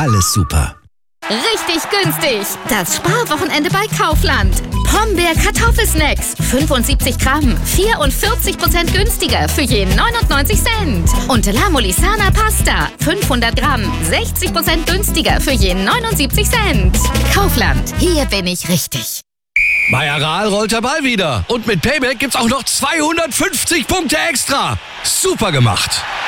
alles super. Richtig günstig. Das Sparwochenende bei Kaufland. Pombeer Kartoffelsnacks. 75 Gramm. 44% günstiger für je 99 Cent. Und La Molisana Pasta. 500 Gramm. 60% günstiger für je 79 Cent. Kaufland. Hier bin ich richtig. Bei Aral rollt der Ball wieder. Und mit Payback gibt's auch noch 250 Punkte extra. Super gemacht.